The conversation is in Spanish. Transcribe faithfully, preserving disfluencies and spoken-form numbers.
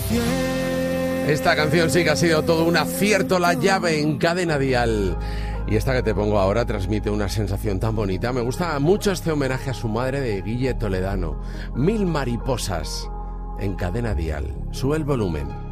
Esta canción sí que ha sido todo un acierto, La llave en Cadena Dial. Y esta que te pongo ahora transmite una sensación tan bonita. Me gusta mucho este homenaje a su madre de Guille Toledano. Mil mariposas en Cadena Dial. Sube el volumen.